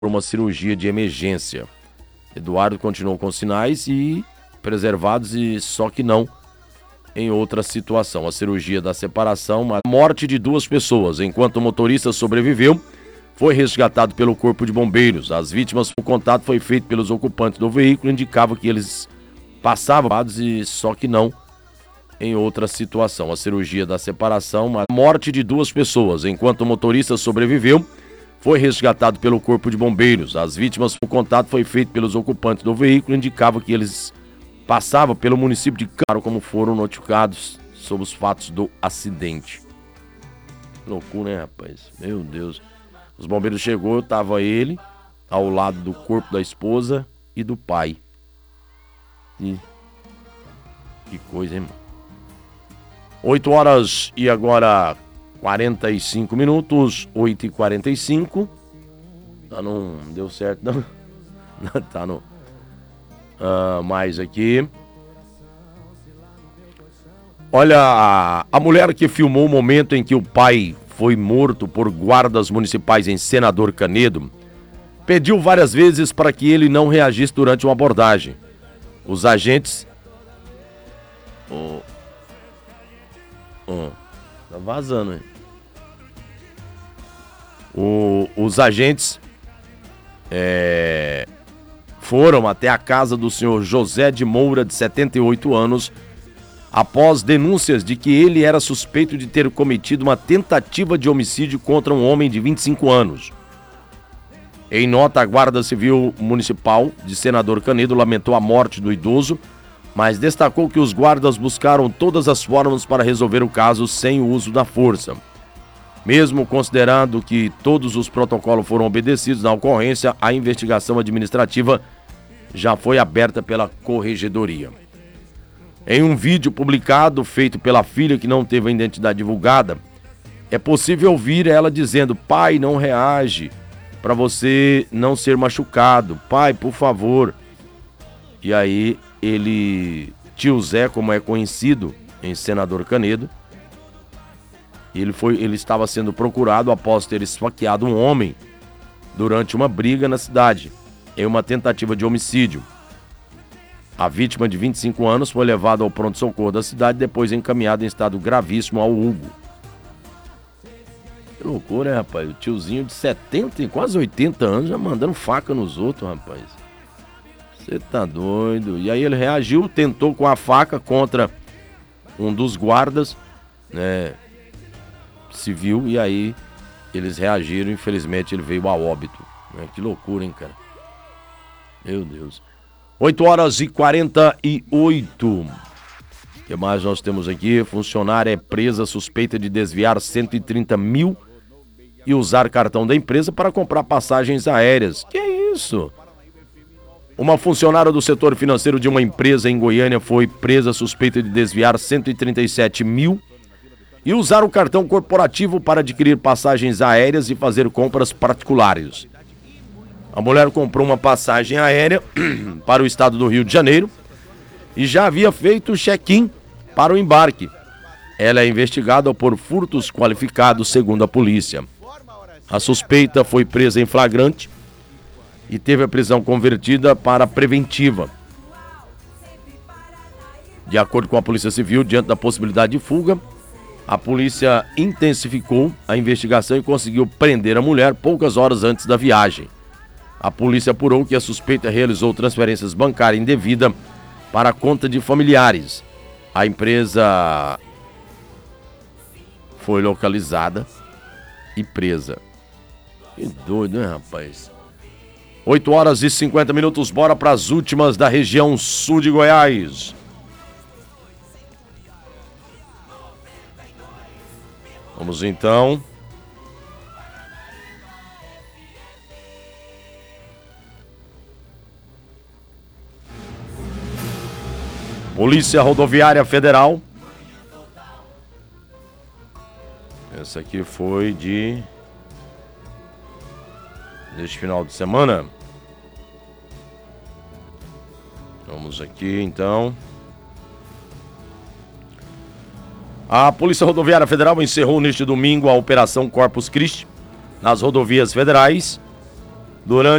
por uma cirurgia de emergência. Eduardo continuou com sinais e preservados, e só que não em outra situação. A cirurgia da separação, a morte de 2 pessoas, enquanto o motorista sobreviveu, foi resgatado pelo Corpo de Bombeiros. As vítimas, o contato foi feito pelos ocupantes do veículo, indicava que eles passavam, e só que não em outra situação. A cirurgia da separação, a morte de 2 pessoas, enquanto o motorista sobreviveu, foi resgatado pelo Corpo de Bombeiros. As vítimas, o contato foi feito pelos ocupantes do veículo, indicava que eles passavam pelo município de Caro, como foram notificados sobre os fatos do acidente. Loucura, né, rapaz? Meu Deus. Os bombeiros chegou, tava ele ao lado do corpo da esposa e do pai. E que coisa, hein, mano? 8 horas e agora 45 minutos, 8h45. Não deu certo, não. Tá no... mais aqui. Olha, a mulher que filmou o momento em que o pai foi morto por guardas municipais em Senador Canedo pediu várias vezes para que ele não reagisse durante uma abordagem. Os agentes... tá vazando, hein? Os agentes foram até a casa do senhor José de Moura, de 78 anos, após denúncias de que ele era suspeito de ter cometido uma tentativa de homicídio contra um homem de 25 anos. Em nota, a Guarda Civil Municipal de Senador Canedo lamentou a morte do idoso, mas destacou que os guardas buscaram todas as formas para resolver o caso sem o uso da força. Mesmo considerando que todos os protocolos foram obedecidos na ocorrência, a investigação administrativa já foi aberta pela Corregedoria. Em um vídeo publicado, feito pela filha que não teve a identidade divulgada, é possível ouvir ela dizendo: pai, não reage, para você não ser machucado, pai, por favor. E aí tio Zé, como é conhecido em Senador Canedo, ele estava sendo procurado após ter esfaqueado um homem durante uma briga na cidade, em uma tentativa de homicídio. A vítima, de 25 anos, foi levada ao pronto-socorro da cidade, depois encaminhada em estado gravíssimo ao Hugo. Que loucura, hein, rapaz? O tiozinho de 70 e quase 80 anos já mandando faca nos outros, rapaz. Você tá doido. E aí ele reagiu, tentou com a faca contra um dos guardas, né, civil, e aí eles reagiram, infelizmente ele veio a óbito. Que loucura, hein, cara? Meu Deus. 8 horas e 48. O que mais nós temos aqui? Funcionária é presa suspeita de desviar 130 mil e usar cartão da empresa para comprar passagens aéreas. Que isso? Uma funcionária do setor financeiro de uma empresa em Goiânia foi presa suspeita de desviar 137 mil e usar o cartão corporativo para adquirir passagens aéreas e fazer compras particulares. A mulher comprou uma passagem aérea para o estado do Rio de Janeiro e já havia feito o check-in para o embarque. Ela é investigada por furtos qualificados, segundo a polícia. A suspeita foi presa em flagrante e teve a prisão convertida para preventiva. De acordo com a Polícia Civil, diante da possibilidade de fuga, a polícia intensificou a investigação e conseguiu prender a mulher poucas horas antes da viagem. A polícia apurou que a suspeita realizou transferências bancárias indevidas para a conta de familiares. A empresa foi localizada e presa. Que doido, né, rapaz? 8 horas e 50 minutos, bora para as últimas da região sul de Goiás. Vamos então. Polícia Rodoviária Federal. Essa aqui foi deste final de semana. Vamos aqui então. A Polícia Rodoviária Federal encerrou neste domingo a Operação Corpus Christi nas rodovias federais Durante